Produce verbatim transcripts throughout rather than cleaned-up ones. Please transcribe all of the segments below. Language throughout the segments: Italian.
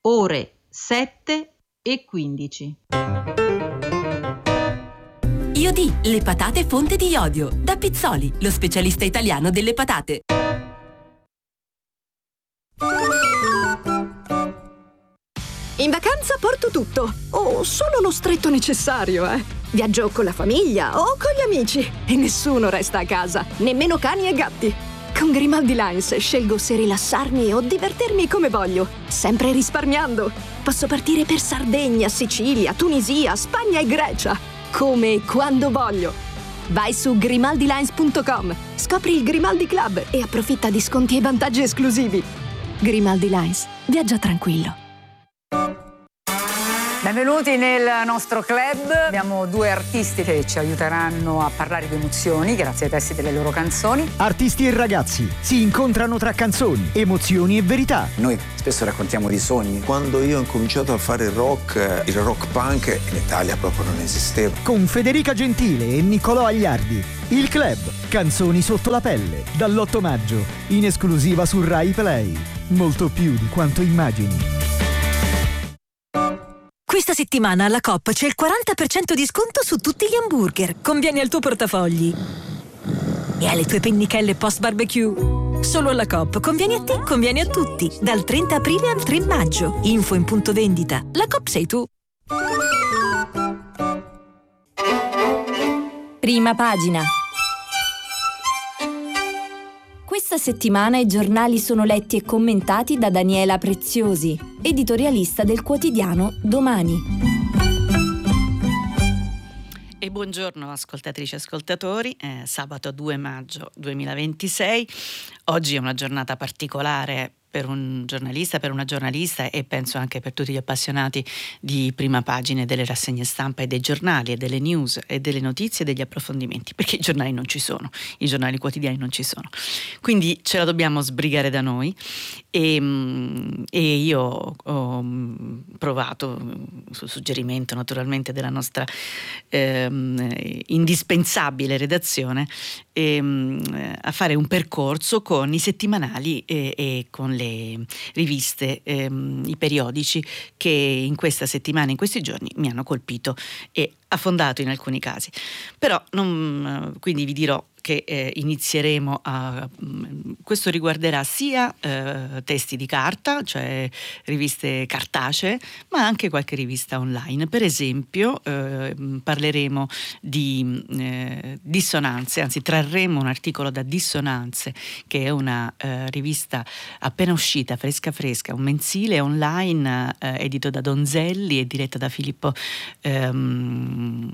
ore sette e quindici. Iodì, le patate fonte di iodio. Da Pizzoli, lo specialista italiano delle patate. In vacanza porto tutto, o solo lo stretto necessario, eh. Viaggio con la famiglia o con gli amici e nessuno resta a casa, nemmeno cani e gatti. Con Grimaldi Lines scelgo se rilassarmi o divertirmi come voglio, sempre risparmiando. Posso partire per Sardegna, Sicilia, Tunisia, Spagna e Grecia, come e quando voglio. Vai su grimaldi lines punto com, scopri il Grimaldi Club e approfitta di sconti e vantaggi esclusivi. Grimaldi Lines, viaggia tranquillo. Benvenuti nel nostro club. Abbiamo due artisti che ci aiuteranno a parlare di emozioni grazie ai testi delle loro canzoni. Artisti e ragazzi si incontrano tra canzoni, emozioni e verità. Noi spesso raccontiamo di sogni. Quando io ho incominciato a fare il rock, il rock punk in Italia proprio non esisteva. Con Federica Gentile e Niccolò Agliardi. Il club, canzoni sotto la pelle, dall'otto maggio, in esclusiva su Rai Play. Molto più di quanto immagini. Questa settimana alla Coop c'è il quaranta per cento di sconto su tutti gli hamburger. Conviene al tuo portafogli e alle tue pennichelle post barbecue. Solo alla Coop. Conviene a te, conviene a tutti. Dal trenta aprile al tre maggio. Info in punto vendita. La Coop sei tu. Prima pagina. Questa settimana i giornali sono letti e commentati da Daniela Preziosi, editorialista del quotidiano Domani. E buongiorno ascoltatrici e ascoltatori, eh, sabato due maggio duemilaventisei, oggi è una giornata particolare per un giornalista, per una giornalista e penso anche per tutti gli appassionati di prima pagina delle rassegne stampa e dei giornali e delle news e delle notizie e degli approfondimenti, perché i giornali non ci sono, i giornali quotidiani non ci sono, quindi ce la dobbiamo sbrigare da noi e, e io ho provato, sul suggerimento naturalmente della nostra ehm, indispensabile redazione, ehm, a fare un percorso con i settimanali e, e con le riviste, ehm, i periodici che in questa settimana, in questi giorni mi hanno colpito e affondato in alcuni casi. Però non, quindi vi dirò che eh, inizieremo a questo riguarderà sia eh, testi di carta, cioè riviste cartacee, ma anche qualche rivista online. Per esempio eh, parleremo di eh, Dissonanze, anzi trarremo un articolo da Dissonanze, che è una eh, rivista appena uscita, fresca fresca, un mensile online eh, edito da Donzelli e diretta da Filippo ehm,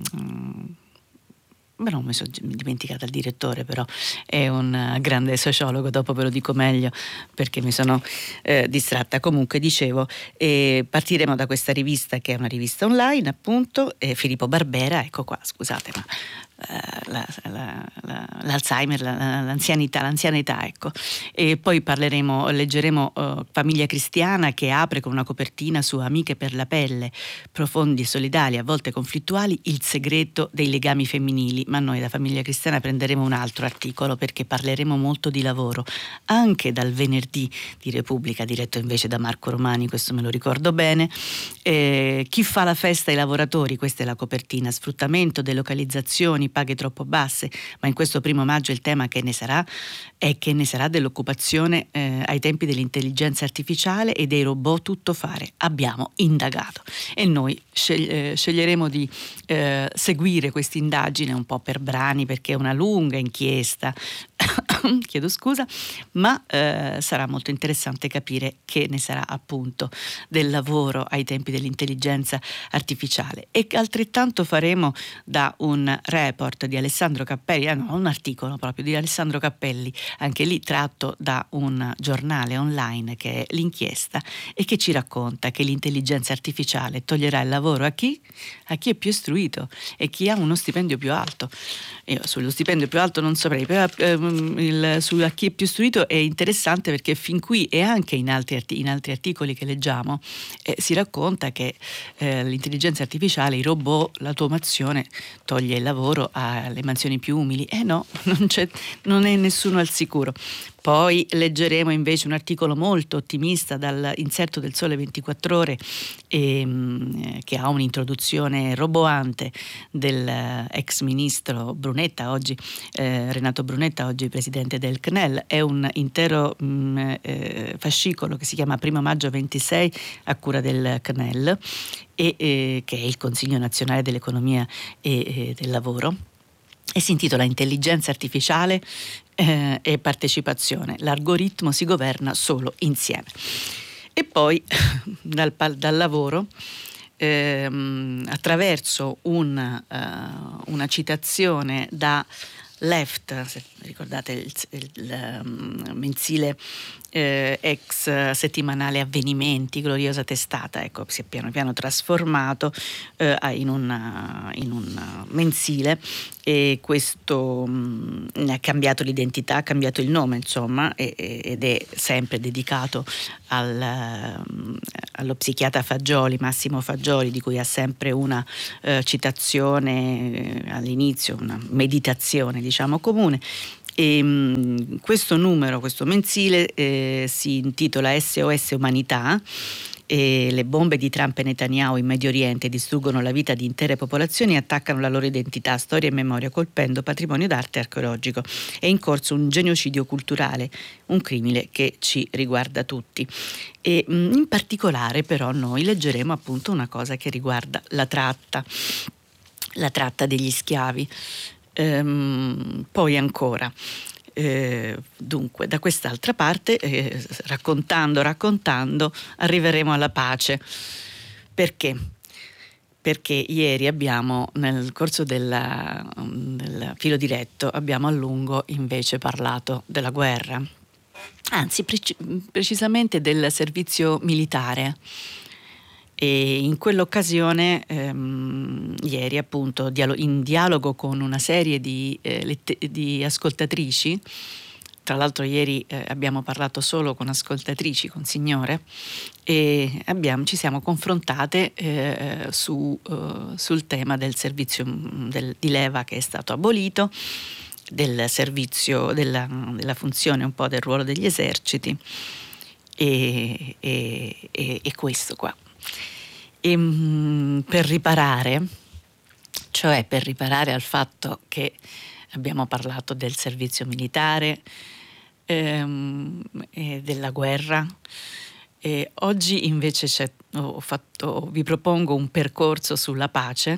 Beh, non mi sono dimenticata il direttore, però è un grande sociologo, dopo ve lo dico meglio perché mi sono eh, distratta. Comunque dicevo, eh, partiremo da questa rivista che è una rivista online appunto, eh, Filippo Barbera, ecco qua, scusate ma La, la, la, l'Alzheimer, la, l'anzianità, l'anzianità, ecco. E poi parleremo, leggeremo uh, Famiglia Cristiana, che apre con una copertina su Amiche per la pelle, profondi e solidali, a volte conflittuali, il segreto dei legami femminili. Ma noi da Famiglia Cristiana prenderemo un altro articolo perché parleremo molto di lavoro, anche dal venerdì di Repubblica, diretto invece da Marco Romani, questo me lo ricordo bene. Eh, chi fa la festa ai lavoratori, questa è la copertina, sfruttamento, delocalizzazioni, paghe troppo basse, ma in questo primo maggio il tema che ne sarà è che ne sarà dell'occupazione eh, ai tempi dell'intelligenza artificiale e dei robot tutto fare. Abbiamo indagato e noi scegli- eh, sceglieremo di eh, seguire questa indagine un po' per brani perché è una lunga inchiesta chiedo scusa, ma eh, sarà molto interessante capire che ne sarà appunto del lavoro ai tempi dell'intelligenza artificiale. E altrettanto faremo da un report di Alessandro Cappelli, eh, no, un articolo proprio di Alessandro Cappelli, anche lì tratto da un giornale online che è L'Inchiesta e che ci racconta che l'intelligenza artificiale toglierà il lavoro a chi? A chi è più istruito e chi ha uno stipendio più alto. Io sullo stipendio più alto non saprei, però ehm, il, su a chi è più istruito è interessante perché fin qui e anche in altri, arti- in altri articoli che leggiamo eh, si racconta che eh, l'intelligenza artificiale, i robot, l'automazione toglie il lavoro alle mansioni più umili. Eh no, non, c'è, non è nessuno al sicuro. Poi leggeremo invece un articolo molto ottimista dall'inserto del Sole ventiquattro Ore ehm, che ha un'introduzione roboante del eh, ex ministro Brunetta, oggi eh, Renato Brunetta, oggi presidente del C N E L. È un intero mh, eh, fascicolo che si chiama Primo Maggio ventisei a cura del C N E L, e, eh, che è il Consiglio Nazionale dell'Economia e, e del Lavoro, e si intitola Intelligenza Artificiale eh, e Partecipazione. L'algoritmo si governa solo insieme. E poi dal, dal lavoro, ehm, attraverso un, uh, una citazione da Left, se ricordate il, il, il um, mensile eh, ex settimanale Avvenimenti, gloriosa testata, ecco, si è piano piano trasformato eh, in, una, in un mensile, e questo mh, ne ha cambiato l'identità, ha cambiato il nome, insomma, e, ed è sempre dedicato al, um, allo psichiatra Fagioli, Massimo Fagioli, di cui ha sempre una eh, citazione eh, all'inizio, una meditazione, diciamo, comune. E, mh, questo numero, questo mensile eh, si intitola S O S Umanità. E le bombe di Trump e Netanyahu in Medio Oriente distruggono la vita di intere popolazioni e attaccano la loro identità, storia e memoria, colpendo patrimonio d'arte e archeologico. È in corso un genocidio culturale, un crimine che ci riguarda tutti. E mh, in particolare però noi leggeremo appunto una cosa che riguarda la tratta, la tratta degli schiavi. Ehm, poi ancora Eh, dunque, da quest'altra parte, eh, raccontando, raccontando, arriveremo alla pace. Perché? Perché ieri abbiamo, nel corso della, del filo diretto, abbiamo a lungo invece parlato della guerra, anzi preci- precisamente del servizio militare. E in quell'occasione, ehm, ieri appunto, dialo- in dialogo con una serie di, eh, lette- di ascoltatrici, tra l'altro ieri eh, abbiamo parlato solo con ascoltatrici, con signore, e abbiamo, ci siamo confrontate eh, su, uh, sul tema del servizio del, di leva che è stato abolito, del servizio, della, della funzione un po' del ruolo degli eserciti, e, e, e, e questo qua. E, mh, per riparare, cioè per riparare al fatto che abbiamo parlato del servizio militare ehm, e della guerra, e oggi invece c'è, ho fatto, vi propongo un percorso sulla pace,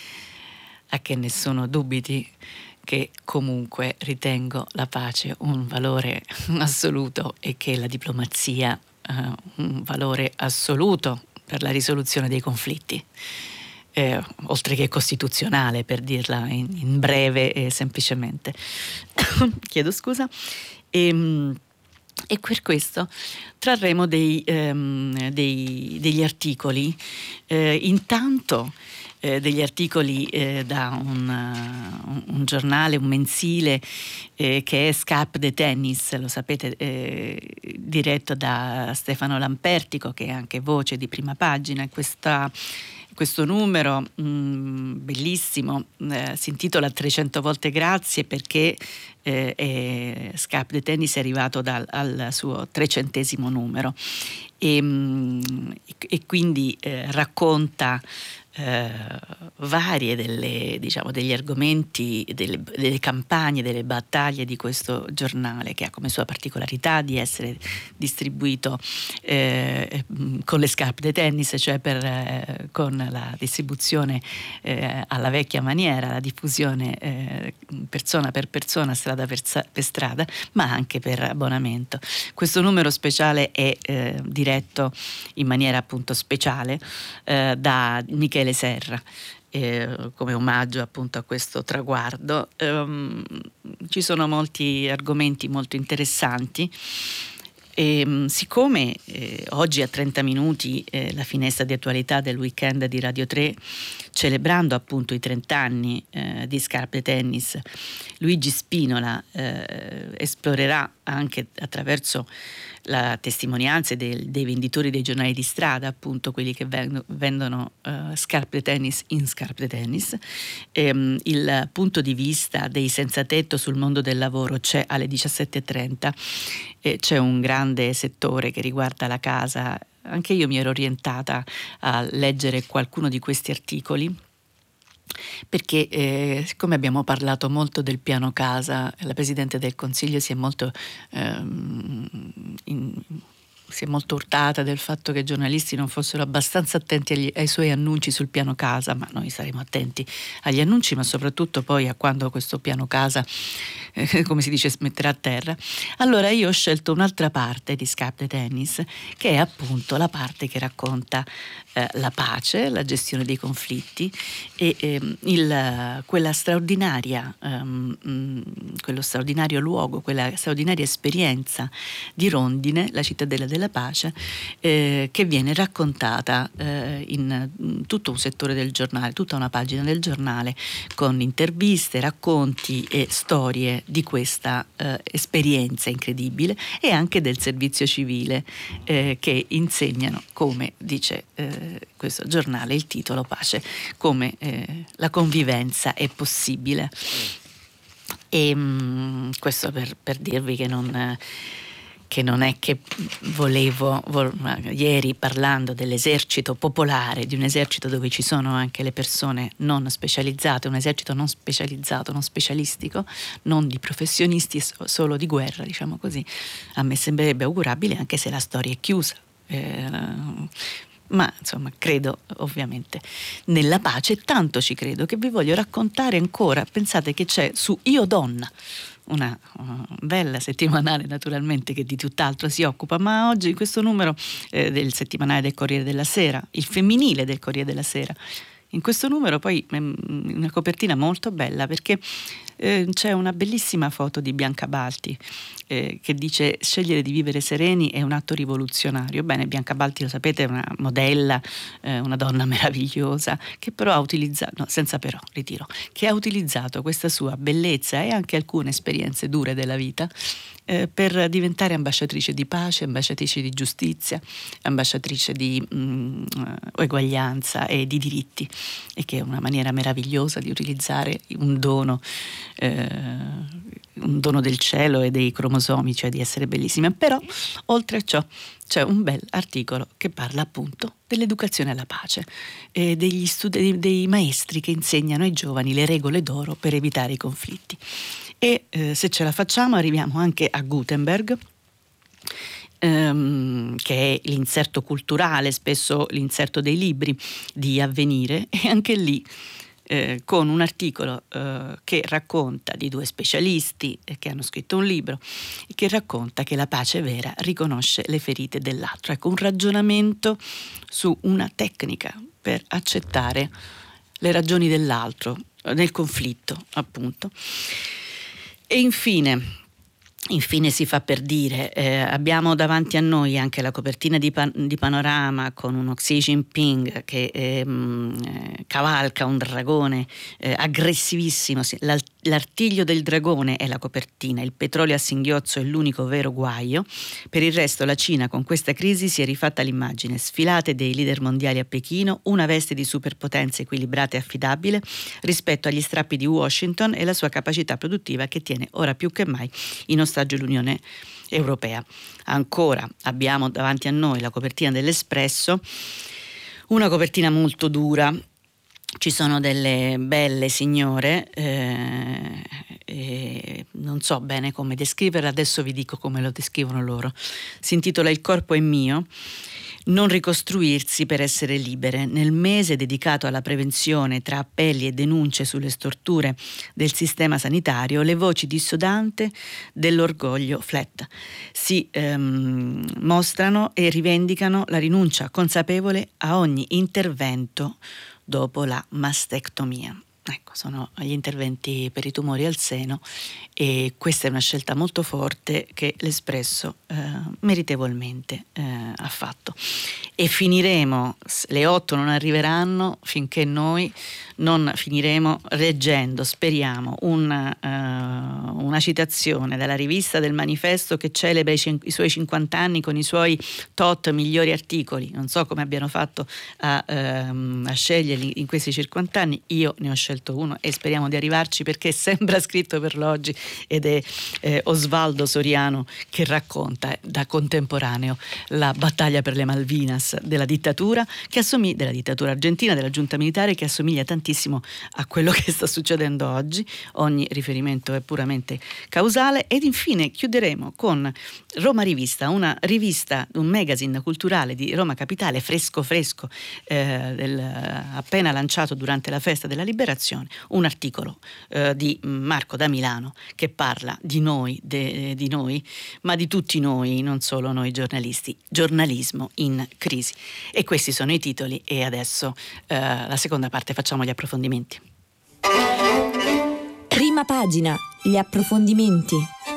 a che nessuno dubiti che comunque ritengo la pace un valore assoluto e che la diplomazia eh, un valore assoluto per la risoluzione dei conflitti, eh, oltre che costituzionale, per dirla in, in breve e semplicemente. Chiedo scusa. E, e per questo trarremo dei, ehm, dei, degli articoli, eh, intanto eh, degli articoli eh, da un, un, un giornale, un mensile eh, che è Scarpe de Tennis, lo sapete, eh, diretto da Stefano Lampertico, che è anche voce di Prima Pagina. Questa Questo numero mh, bellissimo eh, si intitola trecento volte grazie, perché eh, è, Scarpe de Tennis è arrivato dal, al suo trecentesimo numero, e, mh, e quindi eh, racconta eh, varie delle, diciamo, degli argomenti, delle, delle campagne, delle battaglie di questo giornale, che ha come sua particolarità di essere distribuito eh, con le scarpe de tennis, cioè per, eh, con la distribuzione eh, alla vecchia maniera, la diffusione eh, persona per persona, strada per, per strada, ma anche per abbonamento. Questo numero speciale è eh, diretto in maniera appunto speciale eh, da Michele Serra, eh, come omaggio appunto a questo traguardo. Um, ci sono molti argomenti molto interessanti. E, um, siccome eh, oggi a trenta minuti eh, la finestra di attualità del weekend di Radio tre celebrando appunto i trenta anni eh, di scarpe tennis, Luigi Spinola eh, esplorerà anche attraverso la testimonianza dei, dei venditori dei giornali di strada, appunto quelli che vendono, vendono uh, scarpe tennis in scarpe tennis, ehm, il punto di vista dei senza tetto sul mondo del lavoro. C'è alle diciassette e trenta, eh, c'è un grande settore che riguarda la casa. Anche io mi ero orientata a leggere qualcuno di questi articoli, perché eh, siccome abbiamo parlato molto del piano casa, la Presidente del Consiglio si è molto ehm, in, si è molto urtata del fatto che i giornalisti non fossero abbastanza attenti agli, ai suoi annunci sul piano casa, ma noi saremo attenti agli annunci, ma soprattutto poi a quando questo piano casa, eh, come si dice, metterà a terra. Allora io ho scelto un'altra parte di Scarpe Tennis, che è appunto la parte che racconta eh, la pace, la gestione dei conflitti e ehm, il, quella straordinaria, ehm, quello straordinario luogo, quella straordinaria esperienza di Rondine, la cittadella della pace, eh, che viene raccontata eh, in, in tutto un settore del giornale, tutta una pagina del giornale, con interviste, racconti e storie di questa eh, esperienza incredibile, e anche del servizio civile, eh, che insegnano come, dice eh, questo giornale, il titolo Pace, come eh, la convivenza è possibile. E mh, questo per, per dirvi che non... che non è che volevo, vol- ieri parlando dell'esercito popolare, di un esercito dove ci sono anche le persone non specializzate, un esercito non specializzato, non specialistico, non di professionisti, solo di guerra, diciamo così, a me sembrerebbe augurabile, anche se la storia è chiusa. Eh, ma insomma credo ovviamente nella pace, tanto ci credo che vi voglio raccontare ancora. Pensate che c'è su Io Donna, una uh, bella settimanale naturalmente che di tutt'altro si occupa, ma oggi in questo numero eh, del settimanale del Corriere della Sera, il femminile del Corriere della Sera, in questo numero poi mh, una copertina molto bella, perché eh, c'è una bellissima foto di Bianca Balti eh, che dice: scegliere di vivere sereni è un atto rivoluzionario. Bene, Bianca Balti, lo sapete, è una modella, eh, una donna meravigliosa, che però ha utilizzato, no, senza però, ritiro, che ha utilizzato questa sua bellezza e anche alcune esperienze dure della vita eh, per diventare ambasciatrice di pace, ambasciatrice di giustizia, ambasciatrice di mh, eguaglianza e di diritti, e che è una maniera meravigliosa di utilizzare un dono eh, un dono del cielo e dei cromosomi, cioè di essere bellissima. Però oltre a ciò c'è un bel articolo che parla appunto dell'educazione alla pace e degli studi- dei maestri che insegnano ai giovani le regole d'oro per evitare i conflitti. E eh, se ce la facciamo arriviamo anche a Gutenberg, ehm, che è l'inserto culturale, spesso l'inserto dei libri di Avvenire, e anche lì Eh, con un articolo eh, che racconta di due specialisti eh, che hanno scritto un libro, che racconta che la pace vera riconosce le ferite dell'altro. Ecco, un ragionamento su una tecnica per accettare le ragioni dell'altro nel conflitto, appunto. E infine Infine si fa per dire, eh, abbiamo davanti a noi anche la copertina di, pan- di Panorama con uno Xi Jinping che ehm, eh, cavalca un dragone eh, aggressivissimo. L'al- l'artiglio del dragone è la copertina, il petrolio a singhiozzo è l'unico vero guaio. Per il resto la Cina con questa crisi si è rifatta l'immagine: sfilate dei leader mondiali a Pechino, una veste di superpotenza equilibrata e affidabile rispetto agli strappi di Washington e la sua capacità produttiva che tiene ora più che mai in ostaggio l'Unione Europea. Ancora abbiamo davanti a noi la copertina dell'Espresso, una copertina molto dura. Ci sono delle belle signore, eh, eh, non so bene come descriverla, adesso vi dico come lo descrivono loro. Si intitola Il corpo è mio. Non ricostruirsi per essere libere. Nel mese dedicato alla prevenzione tra appelli e denunce sulle storture del sistema sanitario, le voci dissonanti dell'orgoglio flat si ehm, mostrano e rivendicano la rinuncia consapevole a ogni intervento dopo la mastectomia. Ecco, sono gli interventi per i tumori al seno, e questa è una scelta molto forte che l'Espresso eh, meritevolmente eh, ha fatto. e finiremo, le otto non arriveranno finché noi non finiremo leggendo, speriamo, una, uh, una citazione dalla rivista del Manifesto che celebra i, cin- i suoi cinquanta anni con i suoi tot migliori articoli. Non so come abbiano fatto a, um, a sceglierli in questi cinquanta anni, io ne ho scelto uno e speriamo di arrivarci, perché sembra scritto per l'oggi ed è eh, Osvaldo Soriano che racconta da contemporaneo la battaglia per le Malvinas della dittatura, che assomiglia, della dittatura argentina, della giunta militare, che assomiglia tantissimo a quello che sta succedendo oggi. Ogni riferimento è puramente causale. Ed infine chiuderemo con Roma Rivista, una rivista, un magazine culturale di Roma Capitale, fresco fresco, eh, del, appena lanciato durante la festa della Liberazione, un articolo eh, di Marco da Milano che parla di noi, de, di noi, ma di tutti noi, non solo noi giornalisti. Giornalismo in crisi. E questi sono i titoli, e adesso eh, la seconda parte, facciamo gli approfondimenti. Prima pagina, gli approfondimenti.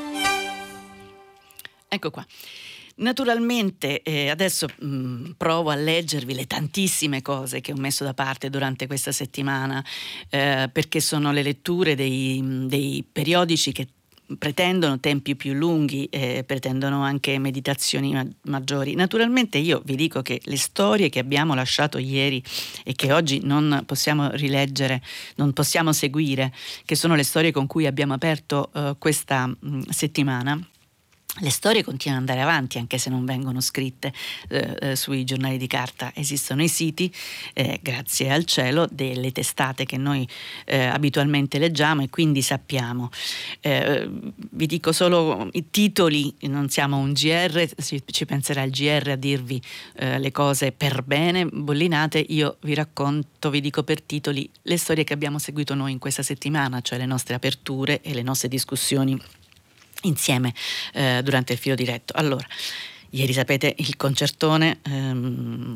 Ecco qua. Naturalmente eh, adesso mh, provo a leggervi le tantissime cose che ho messo da parte durante questa settimana, eh, perché sono le letture dei, dei periodici che pretendono tempi più lunghi, eh, pretendono anche meditazioni ma- maggiori. Naturalmente io vi dico che le storie che abbiamo lasciato ieri e che oggi non possiamo rileggere, non possiamo seguire, che sono le storie con cui abbiamo aperto eh, questa mh, settimana, le storie continuano ad andare avanti anche se non vengono scritte eh, eh, sui giornali di carta. Esistono i siti, eh, grazie al cielo, delle testate che noi eh, abitualmente leggiamo, e quindi sappiamo. Eh, vi dico solo i titoli, non siamo un G R, ci, ci penserà il G R a dirvi eh, le cose per bene, bollinate. Io vi racconto, vi dico per titoli le storie che abbiamo seguito noi in questa settimana, cioè le nostre aperture e le nostre discussioni insieme eh, durante il filo diretto. Allora, ieri sapete il concertone, ehm,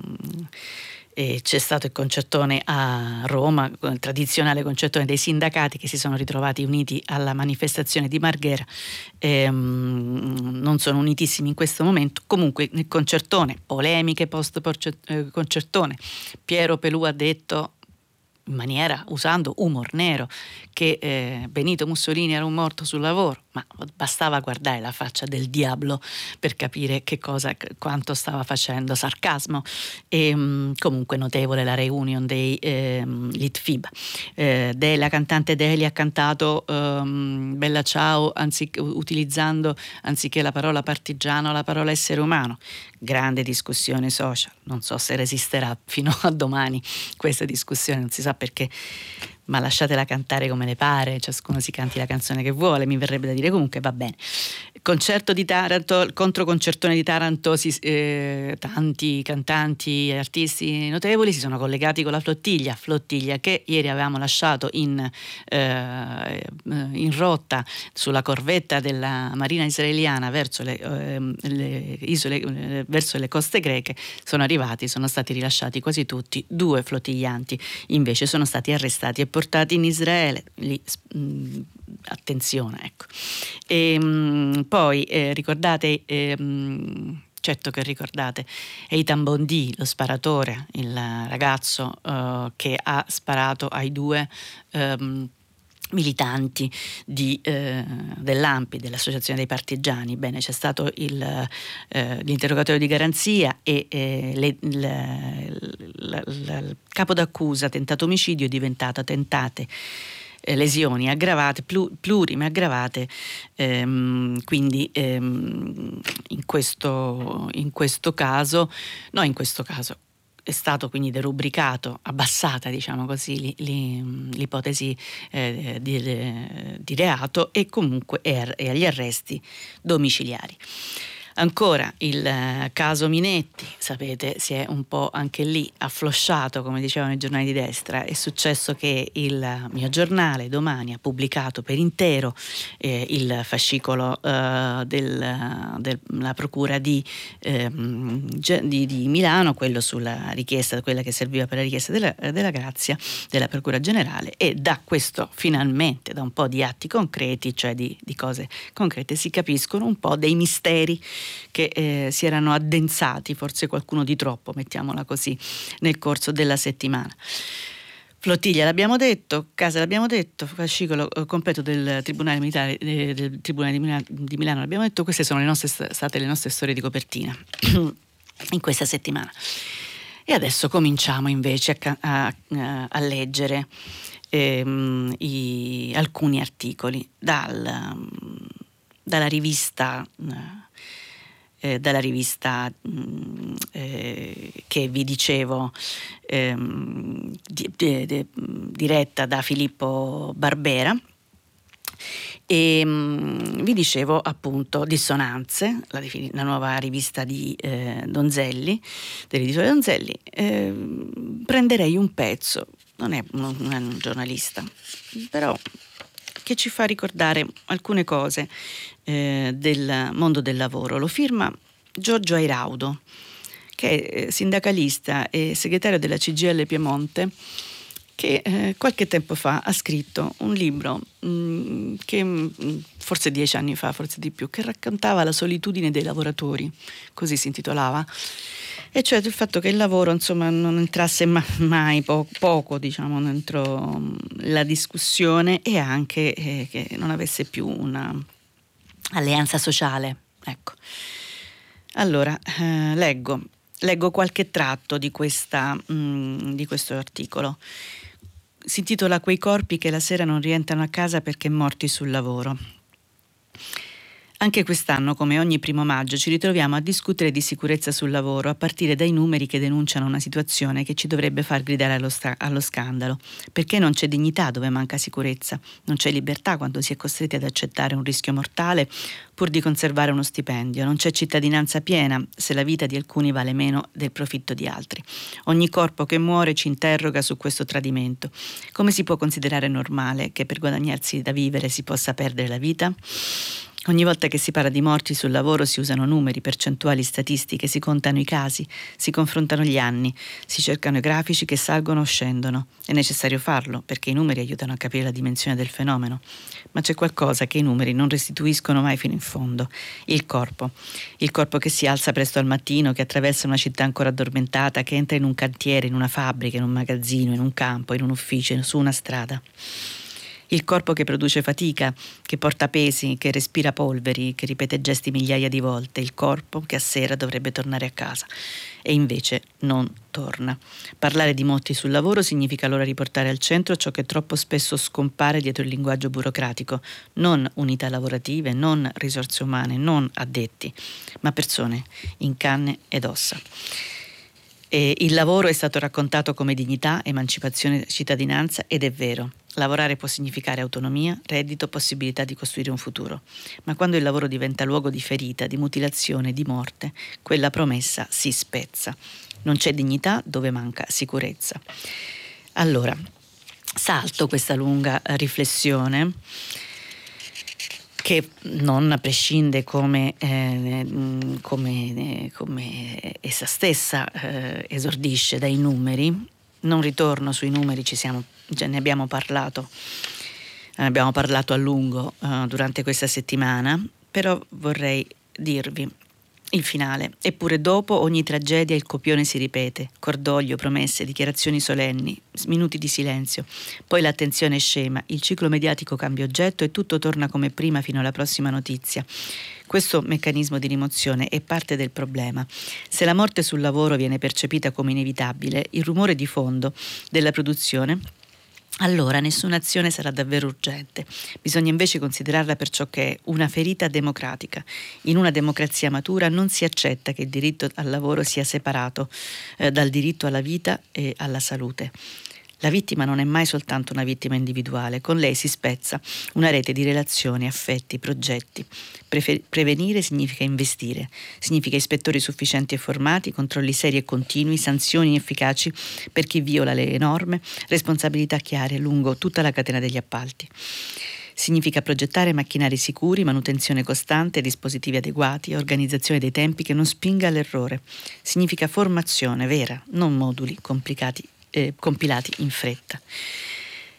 e c'è stato il concertone a Roma, il tradizionale concertone dei sindacati che si sono ritrovati uniti alla manifestazione di Marghera. Ehm, non sono unitissimi in questo momento. Comunque nel concertone, polemiche post concertone, Piero Pelù ha detto, in maniera, usando umor nero, che eh, Benito Mussolini era un morto sul lavoro, ma bastava guardare la faccia del diavolo per capire che cosa, quanto stava facendo sarcasmo. E mh, comunque notevole la reunion dei eh, Litfib. Eh, de, la cantante Delia ha cantato ehm, Bella Ciao anziché, utilizzando anziché la parola partigiano la parola essere umano. Grande discussione social, non so se resisterà fino a domani questa discussione, non si sa perché, ma lasciatela cantare come le pare, ciascuno si canti la canzone che vuole, mi verrebbe da dire, comunque va bene. Concerto di Taranto, il controconcertone di Taranto, si, eh, tanti cantanti e artisti notevoli si sono collegati con la flottiglia, flottiglia che ieri avevamo lasciato in, eh, in rotta sulla corvetta della Marina israeliana verso le, eh, le isole, eh, verso le coste greche. Sono arrivati, sono stati rilasciati quasi tutti, due flottiglianti invece sono stati arrestati e portati in Israele. Lì, mh, attenzione, ecco. E mh, poi eh, ricordate, eh, mh, certo che ricordate Eitan Bondi, lo sparatore, il ragazzo eh, che ha sparato ai due ehm, militanti di, eh, dell'A N P I, dell'Associazione dei Partigiani. Bene, c'è stato il, eh, l'interrogatorio di garanzia e eh, le, le, la, la, il capo d'accusa tentato omicidio è diventato tentate eh, lesioni aggravate, plu, plurime aggravate, ehm, quindi ehm, in, questo, in questo caso, no in questo caso, è stato quindi derubricato, abbassata diciamo così li, li, l'ipotesi eh, di, di reato e comunque è, è agli arresti domiciliari. Ancora il eh, caso Minetti, sapete, si è un po' anche lì afflosciato, come dicevano i giornali di destra. È successo che il mio giornale Domani ha pubblicato per intero eh, il fascicolo eh, del, della procura di, eh, di, di Milano, quello sulla richiesta, quella che serviva per la richiesta della, della grazia della procura generale, e da questo finalmente, da un po' di atti concreti, cioè di, di cose concrete, si capiscono un po' dei misteri che eh, si erano addensati, forse qualcuno di troppo, mettiamola così, nel corso della settimana. Flottiglia l'abbiamo detto, casa l'abbiamo detto, fascicolo completo del Tribunale Militare eh, del Tribunale di Milano, di Milano l'abbiamo detto. Queste sono le nostre, state le nostre storie di copertina in questa settimana. E adesso cominciamo invece a, a, a leggere ehm, i, alcuni articoli dal, dalla rivista eh, dalla rivista mh, eh, che vi dicevo ehm, di, di, di, diretta da Filippo Barbera. E mh, vi dicevo appunto Dissonanze, la, la nuova rivista di eh, Donzelli, dell'editore Donzelli. Eh, prenderei un pezzo, non è, non è un giornalista, però che ci fa ricordare alcune cose eh, del mondo del lavoro. Lo firma Giorgio Airaudo, che è sindacalista e segretario della C G I L Piemonte, che eh, qualche tempo fa ha scritto un libro mh, che mh, forse dieci anni fa, forse di più, che raccontava la solitudine dei lavoratori, così si intitolava, e cioè il fatto che il lavoro insomma non entrasse ma- mai po- poco diciamo dentro mh, la discussione, e anche eh, che non avesse più una alleanza sociale. Ecco, allora eh, leggo leggo qualche tratto di questa mh, di questo articolo. Si intitola Quei corpi che la sera non rientrano a casa perché morti sul lavoro. Anche quest'anno, come ogni primo maggio, ci ritroviamo a discutere di sicurezza sul lavoro, a partire dai numeri che denunciano una situazione che ci dovrebbe far gridare allo, sta- allo scandalo. Perché non c'è dignità dove manca sicurezza? Non c'è libertà quando si è costretti ad accettare un rischio mortale pur di conservare uno stipendio. Non c'è cittadinanza piena se la vita di alcuni vale meno del profitto di altri. Ogni corpo che muore ci interroga su questo tradimento. Come si può considerare normale che per guadagnarsi da vivere si possa perdere la vita? Ogni volta che si parla di morti sul lavoro si usano numeri, percentuali, statistiche, si contano i casi, si confrontano gli anni, si cercano i grafici che salgono o scendono. È necessario farlo perché i numeri aiutano a capire la dimensione del fenomeno. Ma c'è qualcosa che i numeri non restituiscono mai fino in fondo: il corpo. Il corpo che si alza presto al mattino, che attraversa una città ancora addormentata, che entra in un cantiere, in una fabbrica, in un magazzino, in un campo, in un ufficio, su una strada. Il corpo che produce fatica, che porta pesi, che respira polveri, che ripete gesti migliaia di volte. Il corpo che a sera dovrebbe tornare a casa e invece non torna. Parlare di morti sul lavoro significa allora riportare al centro ciò che troppo spesso scompare dietro il linguaggio burocratico: non unità lavorative, non risorse umane, non addetti, ma persone in carne ed ossa. E il lavoro è stato raccontato come dignità, emancipazione, cittadinanza, ed è vero. Lavorare può significare autonomia, reddito, possibilità di costruire un futuro. Ma quando il lavoro diventa luogo di ferita, di mutilazione, di morte, quella promessa si spezza. Non c'è dignità dove manca sicurezza. Allora, salto questa lunga riflessione che non prescinde come, eh, come, come essa stessa eh, esordisce dai numeri. Non ritorno sui numeri, ci siamo, già ne abbiamo parlato, ne abbiamo parlato a lungo eh, durante questa settimana, però vorrei dirvi il finale. Eppure dopo ogni tragedia il copione si ripete: cordoglio, promesse, dichiarazioni solenni, minuti di silenzio. Poi l'attenzione scema, il ciclo mediatico cambia oggetto e tutto torna come prima fino alla prossima notizia. Questo meccanismo di rimozione è parte del problema. Se la morte sul lavoro viene percepita come inevitabile, il rumore di fondo della produzione, allora nessuna azione sarà davvero urgente. Bisogna invece considerarla per ciò che è: una ferita democratica. In una democrazia matura non si accetta che il diritto al lavoro sia separato eh, dal diritto alla vita e alla salute. La vittima non è mai soltanto una vittima individuale, con lei si spezza una rete di relazioni, affetti, progetti. Prefer- prevenire significa investire, significa ispettori sufficienti e formati, controlli seri e continui, sanzioni efficaci per chi viola le norme, responsabilità chiare lungo tutta la catena degli appalti. Significa progettare macchinari sicuri, manutenzione costante, dispositivi adeguati, organizzazione dei tempi che non spinga all'errore. Significa formazione vera, non moduli complicati Eh, compilati in fretta.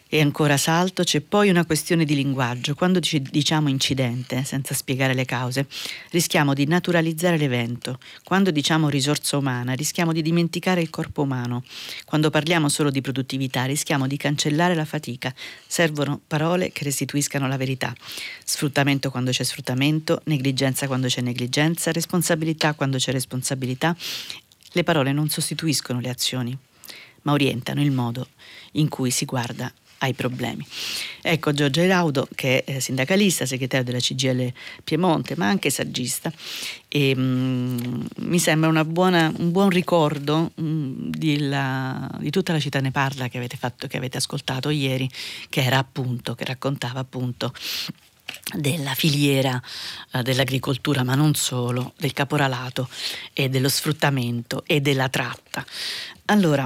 E ancora salto, c'è poi una questione di linguaggio. Quando diciamo incidente, senza spiegare le cause, rischiamo di naturalizzare l'evento. Quando diciamo risorsa umana, rischiamo di dimenticare il corpo umano. Quando parliamo solo di produttività, rischiamo di cancellare la fatica. Servono parole che restituiscano la verità. Sfruttamento quando c'è sfruttamento, negligenza quando c'è negligenza, responsabilità quando c'è responsabilità. Le parole non sostituiscono le azioni, ma orientano il modo in cui si guarda ai problemi. Ecco Giorgia Airaudo, che è sindacalista, segretario della C G I L Piemonte, ma anche saggista, e mm, mi sembra una buona, un buon ricordo mm, di, la, di tutta la città ne parla che avete fatto, che avete ascoltato ieri, che era appunto, che raccontava appunto della filiera eh, dell'agricoltura, ma non solo, del caporalato e dello sfruttamento e della tratta. Allora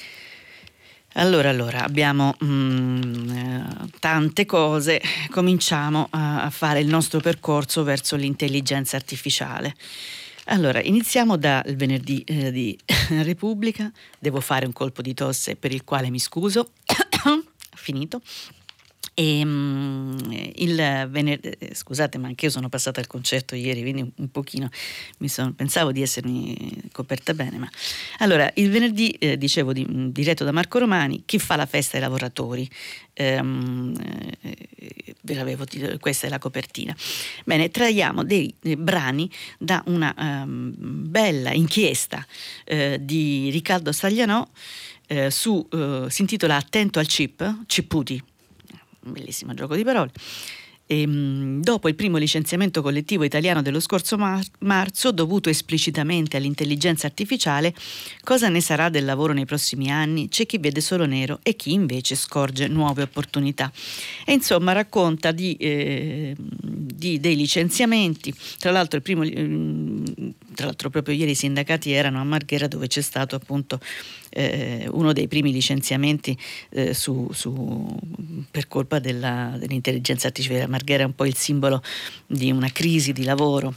Allora, allora, abbiamo mm, eh, tante cose, cominciamo a, a fare il nostro percorso verso l'intelligenza artificiale. Allora, iniziamo dal venerdì eh, di Repubblica, devo fare un colpo di tosse per il quale mi scuso, finito. E um, il venerdì, scusate, ma anche io sono passata al concerto ieri, quindi un, un pochino mi sono, pensavo di essermi coperta bene, ma allora il venerdì eh, dicevo di, diretto da Marco Romani, chi fa la festa ai lavoratori, ehm, eh, ve l'avevo detto, questa è la copertina. Bene, traiamo dei, dei brani da una um, bella inchiesta eh, di Riccardo Staglianò eh, su eh, si intitola Attento al chip, Cipputi. Un bellissimo gioco di parole. E, mh, dopo il primo licenziamento collettivo italiano dello scorso mar- marzo, dovuto esplicitamente all'intelligenza artificiale, cosa ne sarà del lavoro nei prossimi anni? C'è chi vede solo nero e chi invece scorge nuove opportunità. E insomma racconta di, eh, di dei licenziamenti. Tra l'altro il primo eh, tra l'altro proprio ieri i sindacati erano a Marghera, dove c'è stato appunto eh, uno dei primi licenziamenti eh, su, su, per colpa della, dell'intelligenza artificiale. Marghera è un po' il simbolo di una crisi di lavoro,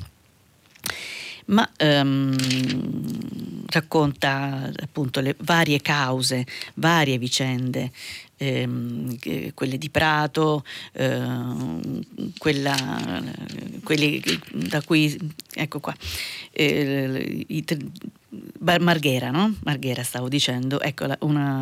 ma ehm, racconta appunto le varie cause, varie vicende, ehm, quelle di Prato, ehm, quella, quelli da cui, ecco qua, eh, i, Marghera, no? Marghera stavo dicendo, ecco una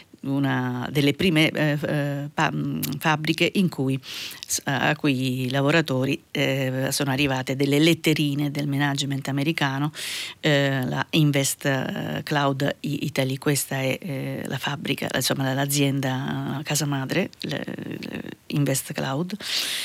una delle prime eh, pa- fabbriche in cui, a cui i lavoratori eh, sono arrivate delle letterine del management americano, eh, la Invest Cloud Italy. Questa è eh, la fabbrica, insomma l'azienda casa madre, Invest Cloud.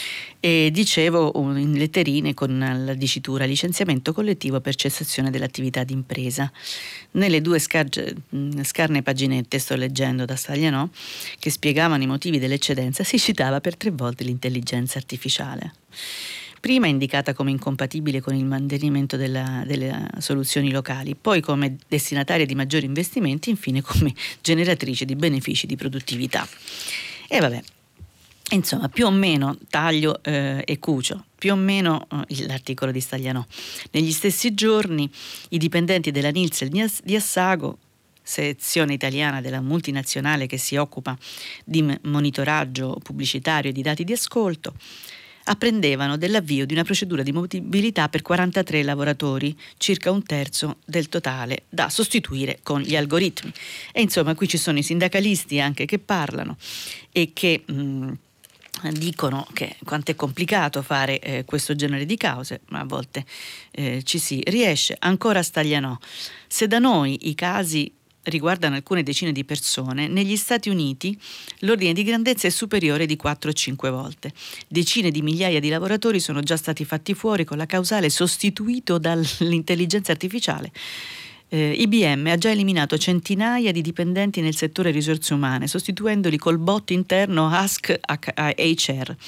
E dicevo in letterine con la dicitura licenziamento collettivo per cessazione dell'attività d'impresa. Nelle due scar- scarne paginette, sto leggendo da Staglianò, che spiegavano i motivi dell'eccedenza, si citava per tre volte l'intelligenza artificiale. Prima indicata come incompatibile con il mantenimento della, delle soluzioni locali, poi come destinataria di maggiori investimenti, infine come generatrice di benefici di produttività. E vabbè, insomma, più o meno taglio eh, e cucio, più o meno eh, l'articolo di Staglianò. Negli stessi giorni i dipendenti della Nielsen di Assago, sezione italiana della multinazionale che si occupa di monitoraggio pubblicitario e di dati di ascolto, apprendevano dell'avvio di una procedura di mobilità per quarantatré lavoratori, circa un terzo del totale, da sostituire con gli algoritmi. E insomma qui ci sono i sindacalisti anche che parlano e che mh, dicono che quanto è complicato fare eh, questo genere di cause, ma a volte eh, ci si riesce. Ancora Staglianò, se da noi i casi riguardano alcune decine di persone, negli Stati Uniti l'ordine di grandezza è superiore di quattro o cinque volte. Decine di migliaia di lavoratori sono già stati fatti fuori con la causale sostituito dall'intelligenza artificiale. Eh, I B M ha già eliminato centinaia di dipendenti nel settore risorse umane, sostituendoli col bot interno Ask H R.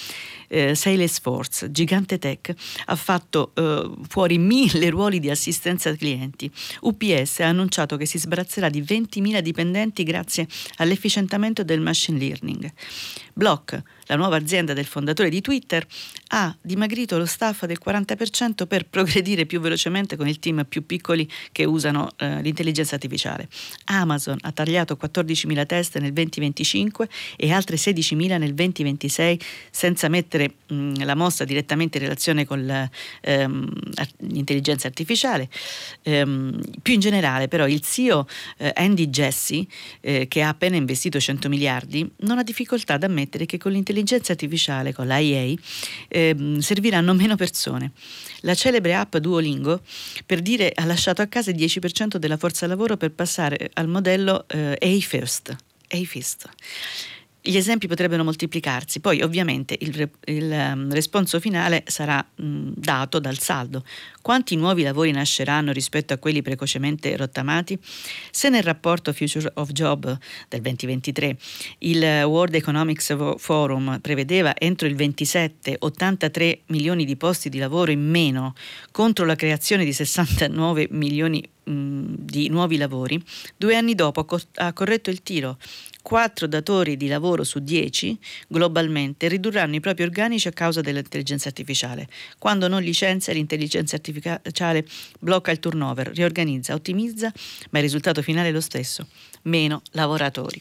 Eh, Salesforce, gigante tech, ha fatto eh, fuori mille ruoli di assistenza ai clienti. U P S ha annunciato che si sbarazzerà di ventimila dipendenti grazie all'efficientamento del machine learning. Block, la nuova azienda del fondatore di Twitter, ha dimagrito lo staff del quaranta per cento per progredire più velocemente con il team più piccoli che usano eh, l'intelligenza artificiale. Amazon ha tagliato quattordicimila teste nel duemilaventicinque e altre sedicimila nel duemilaventisei, senza mettere mh, la mossa direttamente in relazione con la, ehm, l'intelligenza artificiale. Ehm, più in generale, però, il C E O eh, Andy Jassy, eh, che ha appena investito cento miliardi, non ha difficoltà ad ammettere che con l'intelligenza artificiale, con l'A I A, ehm, serviranno meno persone. La celebre app Duolingo, per dire, ha lasciato a casa il dieci per cento della forza lavoro per passare al modello eh, A I First. A I First. Gli esempi potrebbero moltiplicarsi, poi ovviamente il, il um, responso finale sarà um, dato dal saldo. Quanti nuovi lavori nasceranno rispetto a quelli precocemente rottamati? Se nel rapporto Future of Job del duemilaventitré il World Economic Forum prevedeva entro il ventisette ottantatré milioni di posti di lavoro in meno contro la creazione di sessantanove milioni mh, di nuovi lavori, due anni dopo ha corretto il tiro. Quattro datori di lavoro su dieci globalmente ridurranno i propri organici a causa dell'intelligenza artificiale. Quando non licenzia, l'intelligenza artificiale blocca il turnover, riorganizza, ottimizza, ma il risultato finale è lo stesso: meno lavoratori.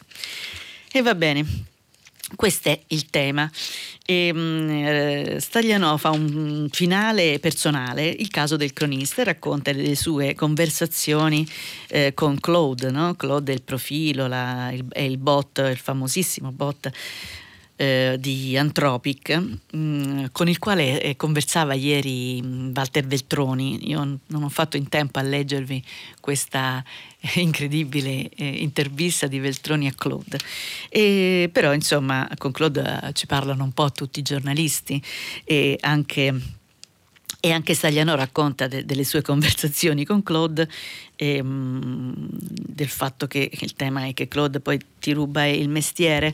E va bene, questo è il tema. E, mh, Staglianò fa un finale personale, il caso del cronista, e racconta delle sue conversazioni eh, con Claude, no? Claude è il profilo, la, il, è il bot, il famosissimo bot eh, di Anthropic, mh, con il quale eh, conversava ieri mh, Walter Veltroni. Io non ho fatto in tempo a leggervi questa incredibile eh, intervista di Veltroni a Claude, e, però insomma con Claude eh, ci parlano un po' tutti i giornalisti, e anche, e anche Staglianò racconta de, delle sue conversazioni con Claude, e, mh, del fatto che il tema è che Claude poi ti ruba il mestiere.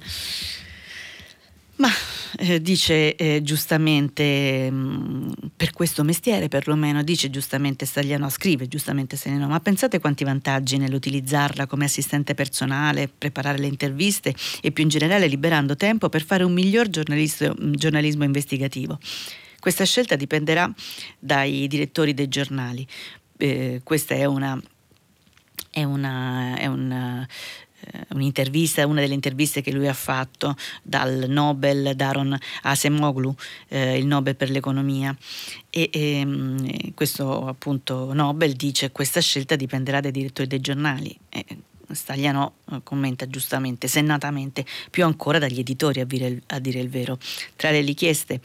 Ma eh, dice eh, giustamente, mh, per questo mestiere perlomeno, dice giustamente Staglianò, scrive giustamente Staglianò, ma pensate quanti vantaggi nell'utilizzarla come assistente personale, preparare le interviste e più in generale liberando tempo per fare un miglior giornalismo investigativo. Questa scelta dipenderà dai direttori dei giornali. Eh, questa è una è una è una un'intervista, una delle interviste che lui ha fatto dal Nobel Daron Acemoglu, eh, il Nobel per l'economia, e, e questo appunto Nobel dice: questa scelta dipenderà dai direttori dei giornali. E Staglianò commenta giustamente, sennatamente, più ancora dagli editori, a dire il, a dire il vero. Tra le richieste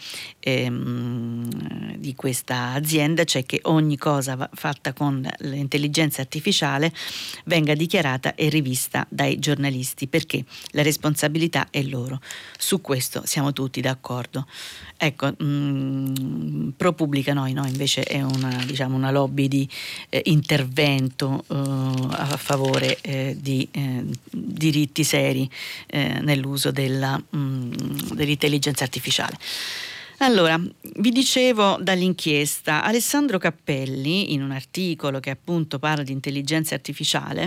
ehm, di questa azienda c'è che ogni cosa va, fatta con l'intelligenza artificiale venga dichiarata e rivista dai giornalisti, perché la responsabilità è loro. Su questo siamo tutti d'accordo. Ecco, mh, ProPublica Noi, no, invece è una, diciamo, una lobby di eh, intervento eh, a favore eh, di eh, diritti seri eh, nell'uso della, mh, dell'intelligenza artificiale. Allora, vi dicevo dall'inchiesta, Alessandro Cappelli, in un articolo che appunto parla di intelligenza artificiale,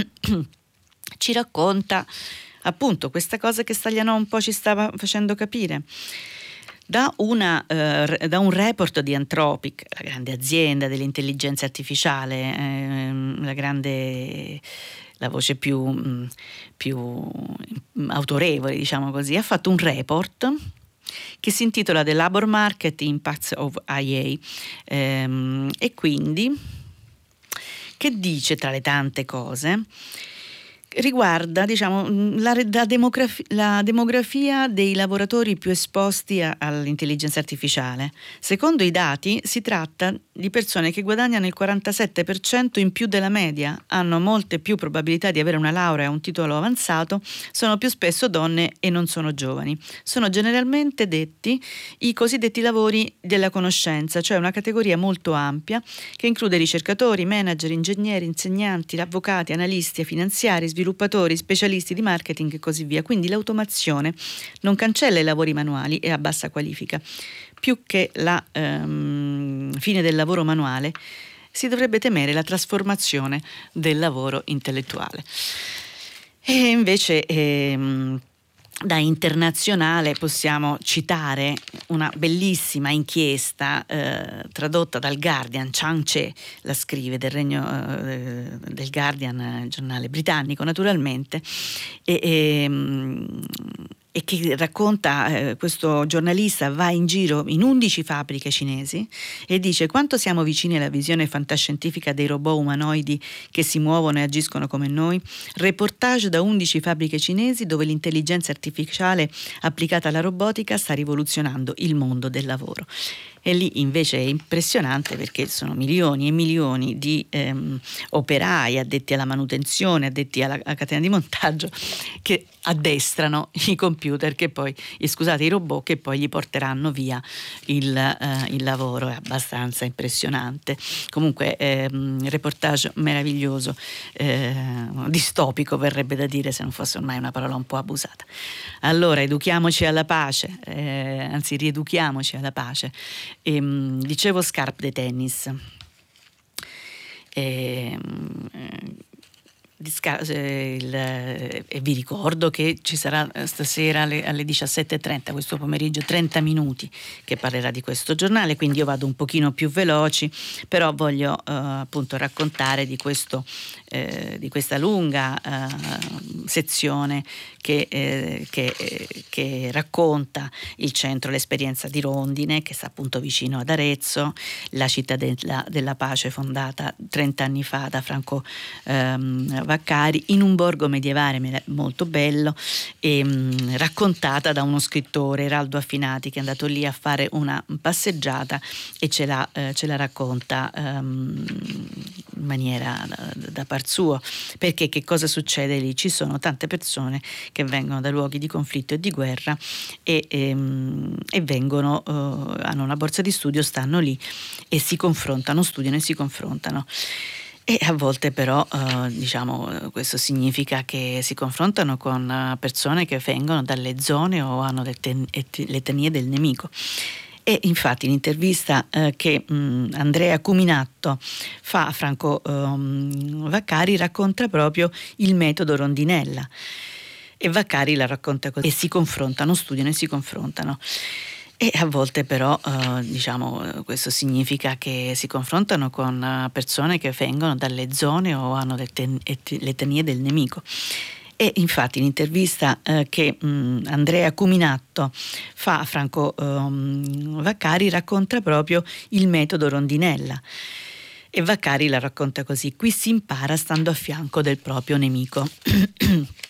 ci racconta appunto questa cosa che Staglianò un po' ci stava facendo capire. Da, una, eh, da un report di Anthropic, la grande azienda dell'intelligenza artificiale, eh, la grande, la voce più, più autorevole, diciamo così, ha fatto un report che si intitola The Labor Market Impacts of A I A, ehm, e quindi che dice, tra le tante cose, riguarda, diciamo, la, la, demografia, la demografia dei lavoratori più esposti a, all'intelligenza artificiale. Secondo i dati si tratta di persone che guadagnano il quarantasette per cento in più della media, hanno molte più probabilità di avere una laurea e un titolo avanzato, sono più spesso donne e non sono giovani. Sono generalmente detti i cosiddetti lavori della conoscenza, cioè una categoria molto ampia che include ricercatori, manager, ingegneri, insegnanti, avvocati, analisti finanziari, sviluppatori sviluppatori, specialisti di marketing e così via. Quindi l'automazione non cancella i lavori manuali e a bassa qualifica. Più che la ehm, fine del lavoro manuale, si dovrebbe temere la trasformazione del lavoro intellettuale. E invece ehm, da internazionale possiamo citare una bellissima inchiesta eh, tradotta dal Guardian. Chang Che la scrive, del regno eh, del Guardian, giornale britannico naturalmente, e, e, e che racconta, eh, questo giornalista va in giro in undici fabbriche cinesi e dice quanto siamo vicini alla visione fantascientifica dei robot umanoidi che si muovono e agiscono come noi. Reportage da undici fabbriche cinesi dove l'intelligenza artificiale applicata alla robotica sta rivoluzionando il mondo del lavoro. E lì invece è impressionante perché sono milioni e milioni di ehm, operai addetti alla manutenzione, addetti alla, alla catena di montaggio, che addestrano i computer, che poi, eh, scusate, i robot che poi gli porteranno via il, eh, il lavoro. È abbastanza impressionante. Comunque ehm, reportage meraviglioso, eh, distopico verrebbe da dire, se non fosse ormai una parola un po' abusata. Allora, educhiamoci alla pace, eh, anzi rieduchiamoci alla pace. E, dicevo scarpe di tennis. E, il, e vi ricordo che ci sarà stasera alle, alle diciassette e trenta, questo pomeriggio, trenta minuti che parlerà di questo giornale, quindi io vado un pochino più veloci, però voglio eh, appunto raccontare di questo eh, di questa lunga eh, sezione che, eh, che, eh, che racconta il centro, l'esperienza di Rondine, che sta appunto vicino ad Arezzo, la città della, della pace fondata trenta anni fa da Franco ehm, Vaccari, in un borgo medievale molto bello, e mh, raccontata da uno scrittore, Eraldo Affinati, che è andato lì a fare una passeggiata e ce la, eh, ce la racconta ehm, in maniera da, da par suo, perché che cosa succede lì? Ci sono tante persone che vengono da luoghi di conflitto e di guerra e, e, e vengono, eh, hanno una borsa di studio, stanno lì e si confrontano, studiano e si confrontano. E a volte però eh, diciamo questo significa che si confrontano con persone che vengono dalle zone o hanno le, ten- le etnie del nemico. E infatti l'intervista eh, che mh, Andrea Cuminatto fa a Franco um, Vaccari racconta proprio il metodo Rondinella, e Vaccari la racconta così: e si confrontano, studiano e si confrontano. E a volte però eh, diciamo questo significa che si confrontano con persone che vengono dalle zone o hanno le, ten- le etnie del nemico. E infatti l'intervista eh, che mh, Andrea Cuminatto fa a Franco um, Vaccari racconta proprio il metodo Rondinella, e Vaccari la racconta così: qui si impara stando a fianco del proprio nemico.